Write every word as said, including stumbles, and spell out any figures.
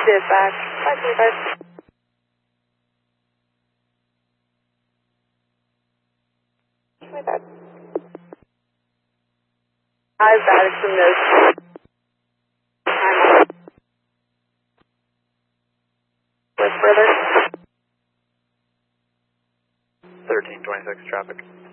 Dispatch, five twenty-five. My bad. I've added some notes. I'm on. With further. thirteen twenty-six traffic.